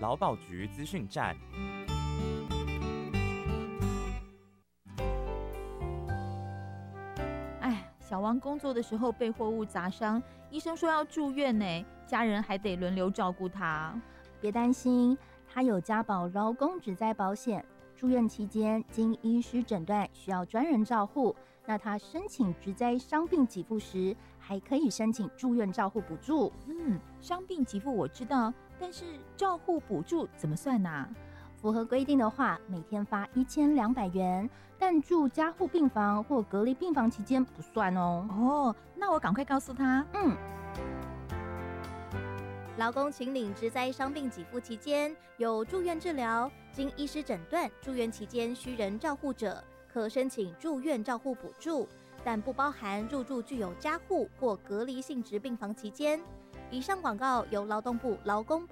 劳保局资讯站。 小王工作的时候被货物砸伤，医生说要住院呢，家人还得轮流照顾他。 别担心，他有家保劳工职灾保险，住院期间经医师诊断需要专人照护，那他申请职灾伤病给付时，还可以申请住院照护补助。 伤病给付我知道，但是照护补助怎么算啊？ 符合规定的话，每天发1200元，但住加护病房或隔离病房期间不算哦。 那我赶快告诉他。 劳工请领职灾伤病给付期间有住院治疗，经医师诊断住院期间需人照护者，可申请住院照护补助，但不包含入住具有加护或隔离性质病房期间。以上广告由劳动部劳工保